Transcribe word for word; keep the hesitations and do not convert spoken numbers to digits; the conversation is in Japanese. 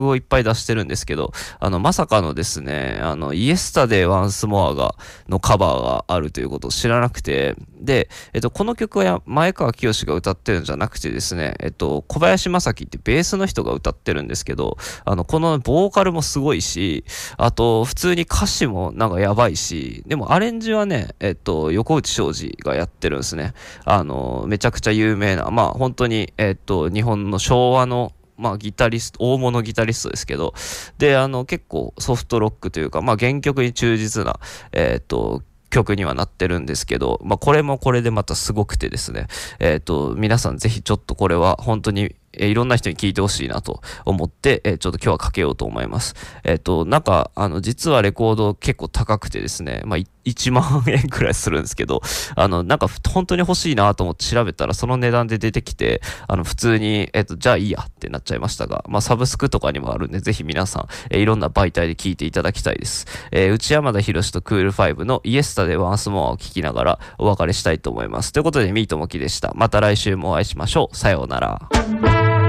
をいっぱい出してるんですけど、あの、まさかのですね、あの、イエスタデイ・ワンス・モアが、のカバーがあるということを知らなくて、で、えっと、この曲は前川清が歌ってるんじゃなくてですね、えっと、小林正樹ってベースの人が歌ってるんですけど、あの、このボーカルもすごいし、あと、普通に歌詞もなんかやばいし、でもアレンジはね、えっと、横内昌司がやってるんですね。あの、めちゃくちゃ有名な、まあ、本当に、えっと、日本の昭和の、まあ、ギタリスト、大物ギタリストですけど、で、あの、結構ソフトロックというか、まあ、原曲に忠実な、えっと、曲にはなってるんですけど、まあ、これもこれでまたすごくてですね、えっと、皆さんぜひちょっとこれは本当に、えーいろんな人に聞いてほしいなと思って、えーちょっと今日はかけようと思います。えっと、なんか、あの、実はレコード結構高くてですね、まあ、いいちまん円くらいするんですけど、あの、なんか本当に欲しいなと思って調べたらその値段で出てきて、あの、普通に、えっと、じゃあいいやってなっちゃいましたが、まあ、サブスクとかにもあるんで、ぜひ皆さん、えーいろんな媒体で聞いていただきたいです。えー内山田博とクールファイブのイエスタでワンスモアを聞きながらお別れしたいと思います。ということで、ミートモキでした。また来週もお会いしましょう。さようなら。